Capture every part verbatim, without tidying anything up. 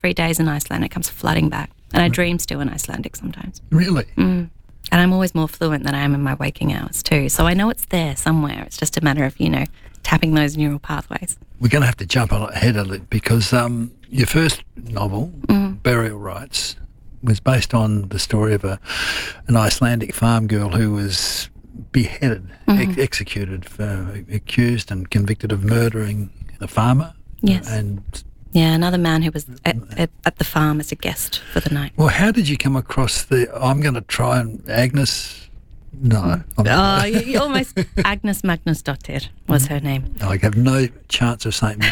three days in Iceland, it comes flooding back. And I dream still in Icelandic sometimes. Really? Mm. And I'm always more fluent than I am in my waking hours too. So I know it's there somewhere. It's just a matter of, you know, tapping those neural pathways. We're going to have to jump ahead a little because um, your first novel, mm. Burial Rites, was based on the story of a an Icelandic farm girl who was beheaded, mm-hmm. ex- executed, for, accused and convicted of murdering a farmer. Yes. And yeah, another man who was at, at, at the farm as a guest for the night. Well, how did you come across the, I'm going to try and, Agnes, no. Oh, you, you almost, Agnes Magnusdottir was her name. I have no chance of saying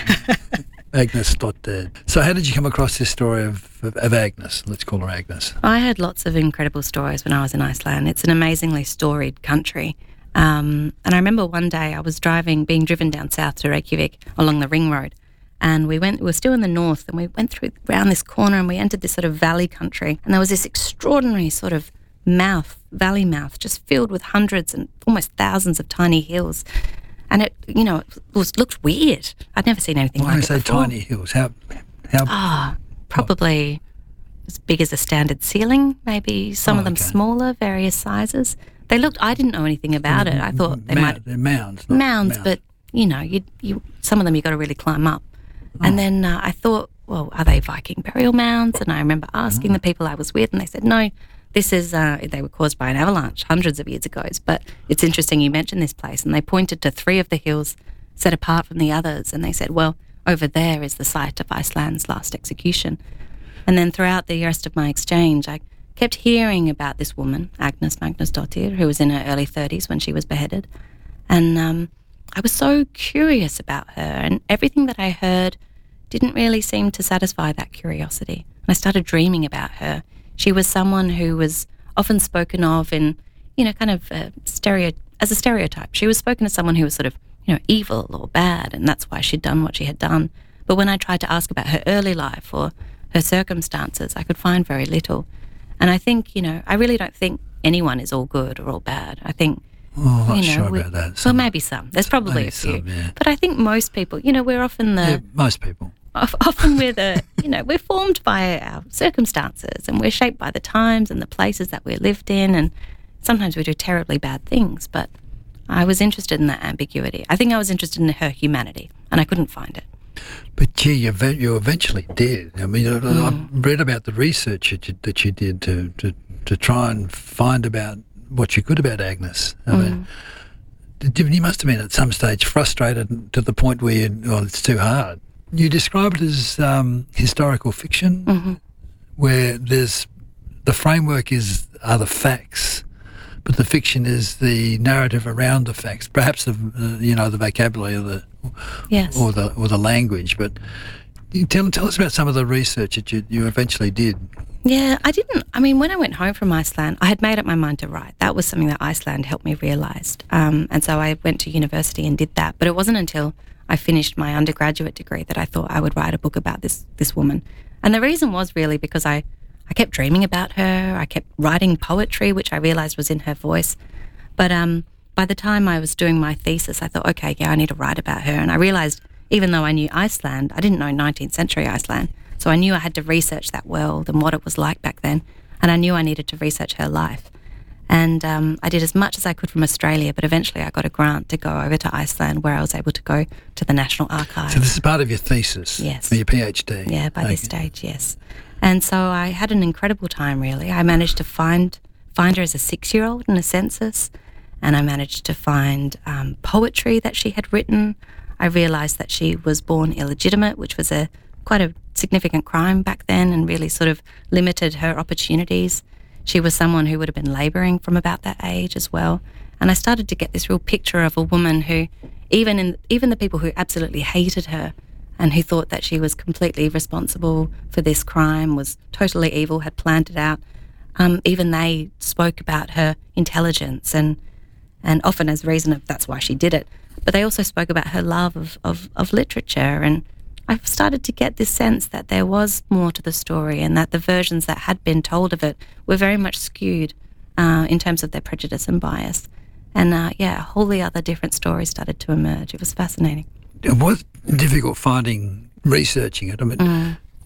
Agnes Dottir. So how did you come across this story of, of, of Agnes? Let's call her Agnes. I had lots of incredible stories when I was in Iceland. It's an amazingly storied country. Um, and I remember one day I was driving, being driven down south to Reykjavik along the ring road. And we went, we were still in the north, and we went through around this corner and we entered this sort of valley country. And there was this extraordinary sort of mouth, valley mouth, just filled with hundreds and almost thousands of tiny hills. And it, you know, it was looked weird. I'd never seen anything Why like it do you say before. tiny hills? How, how? Ah, probably as big as a standard ceiling, maybe some Oh, of them okay. smaller, various sizes. They looked, I didn't know anything about it. I thought they Mound, might, they're mounds. not mounds, mounds. but, you know, you, you, some of them you got to really climb up. And then uh, I thought, well, are they Viking burial mounds? And I remember asking the people I was with, and they said, no, this is, uh, they were caused by an avalanche hundreds of years ago. But it's interesting you mentioned this place. And they pointed to three of the hills set apart from the others. And they said, well, over there is the site of Iceland's last execution. And then throughout the rest of my exchange, I kept hearing about this woman, Agnes Magnusdottir, who was in her early thirties when she was beheaded. And um, I was so curious about her, and everything that I heard didn't really seem to satisfy that curiosity. And I started dreaming about her. She was someone who was often spoken of in, you know, kind of uh, stereo as a stereotype. She was spoken as someone who was sort of, you know, evil or bad, and that's why she'd done what she had done. But when I tried to ask about her early life or her circumstances, I could find very little. And I think, you know, I really don't think anyone is all good or all bad. I think, Oh, I'm not you know, sure we- about that. well, Some- maybe some. There's probably maybe a few. some, yeah. But I think most people, you know, we're often the... yeah, most people. of- often we're the, you know, we're formed by our circumstances, and we're shaped by the times and the places that we're lived in, and sometimes we do terribly bad things. But I was interested in that ambiguity. I think I was interested in her humanity, and I couldn't find it. But gee, you, ve- you eventually did. I mean, I- Mm. I've read about the research that you, that you did to, to, to try and find about what you could about Agnes. I Mm. mean, did you, you must have been at some stage frustrated to the point where you, well, it's too hard. You describe it as um, historical fiction, Mm-hmm. where there's the framework is are the facts, but the fiction is the narrative around the facts. Perhaps the uh, you know the vocabulary or the Yes. or the or the language. But you tell tell us about some of the research that you, you eventually did. Yeah, I didn't. I mean, when I went home from Iceland, I had made up my mind to write. That was something that Iceland helped me realise. Um, and so I went to university and did that. But it wasn't until I finished my undergraduate degree that I thought I would write a book about this this woman. And the reason was really because I, I kept dreaming about her. I kept writing poetry, which I realised was in her voice. But um, by the time I was doing my thesis, I thought, okay, yeah, I need to write about her. And I realised, even though I knew Iceland, I didn't know nineteenth century Iceland. So I knew I had to research that world and what it was like back then. And I knew I needed to research her life. And um, I did as much as I could from Australia, but eventually I got a grant to go over to Iceland, where I was able to go to the National Archives. So this is part of your thesis, Yes. for your PhD. Yeah, by this Okay. stage, yes. And so I had an incredible time, really. I managed to find find her as a six-year-old in a census, and I managed to find um, poetry that she had written. I realised that she was born illegitimate, which was a quite a significant crime back then and really sort of limited her opportunities. She was someone who would have been labouring from about that age as well. And I started to get this real picture of a woman who, even in even the people who absolutely hated her and who thought that she was completely responsible for this crime, was totally evil, had planned it out, um, even they spoke about her intelligence and and often as reason of that's why she did it. But they also spoke about her love of, of, of literature. And I've started to get this sense that there was more to the story and that the versions that had been told of it were very much skewed uh, in terms of their prejudice and bias. And uh, yeah, wholly other different stories started to emerge. It was fascinating. It was difficult finding, researching it. I mean, Mm.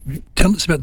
tell us about